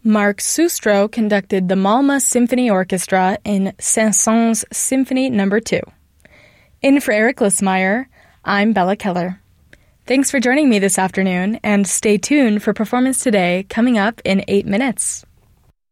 Mark Sustro conducted the Malmö Symphony Orchestra in Saint-Saëns Symphony No. 2. In for Eric Lissmeyer, I'm Bella Keller. Thanks for joining me this afternoon, and stay tuned for Performance Today coming up in 8 minutes.